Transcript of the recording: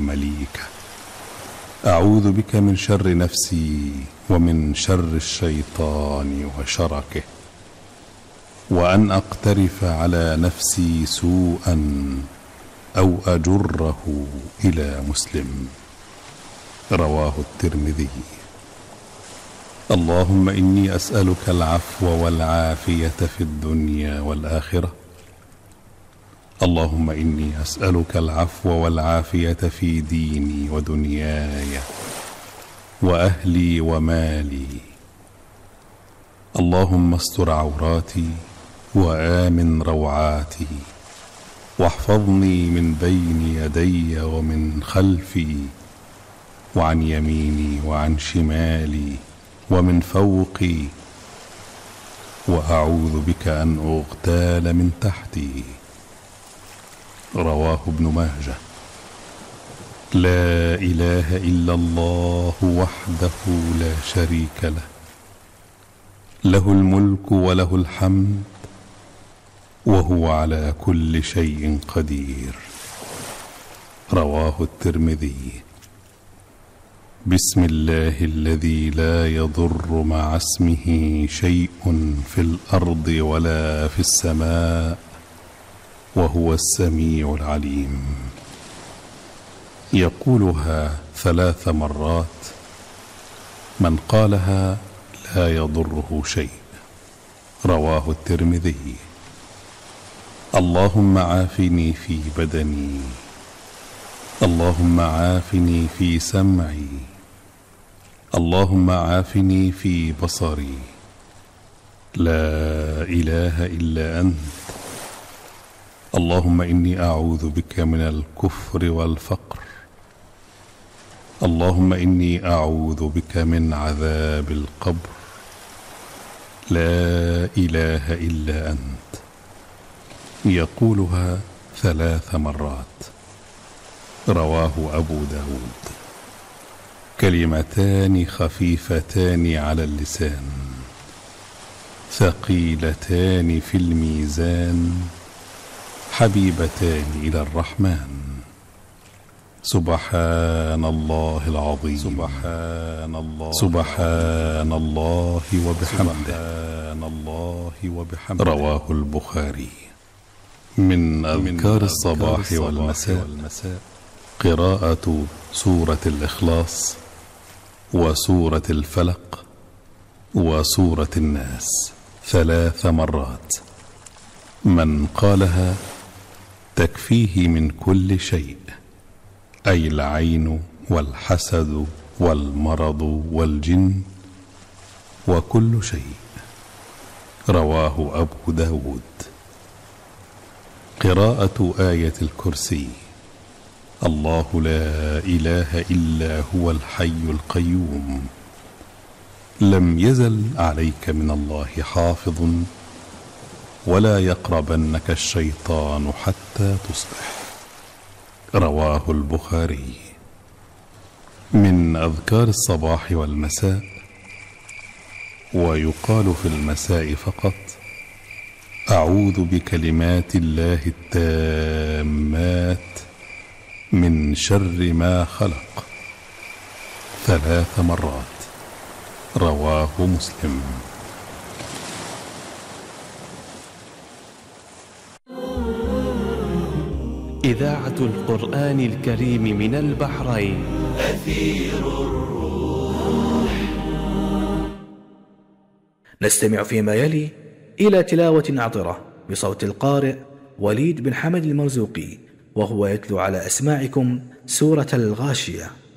مليكه. أعوذ بك من شر نفسي ومن شر الشيطان وشركه، وأن أقترف على نفسي سوءا أو أجره إلى مسلم. رواه الترمذي. اللهم إني أسألك العفو والعافية في الدنيا والآخرة. اللهم إني أسألك العفو والعافية في ديني ودنياي وأهلي ومالي. اللهم استر عوراتي وآمن روعاتي، واحفظني من بين يدي ومن خلفي وعن يميني وعن شمالي ومن فوقي، وأعوذ بك أن أغتال من تحتي. رواه ابن ماجه. لا إله إلا الله وحده لا شريك له، له الملك وله الحمد وهو على كل شيء قدير. رواه الترمذي. بسم الله الذي لا يضر مع اسمه شيء في الأرض ولا في السماء وهو السميع العليم. يقولها 3 مرات، من قالها لا يضره شيء. رواه الترمذي. اللهم عافني في بدني، اللهم عافني في سمعي، اللهم عافني في بصري. لا إله إلا أنت. اللهم إني أعوذ بك من الكفر والفقر. اللهم إني أعوذ بك من عذاب القبر. لا إله إلا أنت. يقولها 3 مرات. رواه أبو داود. كلمتان خفيفتان على اللسان، ثقيلتان في الميزان، حبيبتان إلى الرحمن. سبحان الله العظيم. سبحان الله وبحمده. رواه البخاري. من أذكار الصباح والمساء قراءة سورة الإخلاص وسورة الفلق وسورة الناس 3 مرات. من قالها تكفيه من كل شيء، أي العين والحسد والمرض والجن وكل شيء. رواه أبو داود. قراءة آية الكرسي. الله لا إله إلا هو الحي القيوم، لم يزل عليك من الله حافظ، ولا يقربنك الشيطان حتى تصبح. رواه البخاري. من أذكار الصباح والمساء، ويقال في المساء فقط: أعوذ بكلمات الله التامات من شر ما خلق 3 مرات. رواه مسلم. إذاعة القرآن الكريم من البحرين. أثير الروح. نستمع فيما يلي إلى تلاوة عطرة بصوت القارئ وليد بن حمد المرزوقي، وهو يتلو على أسماعكم سورة الغاشية.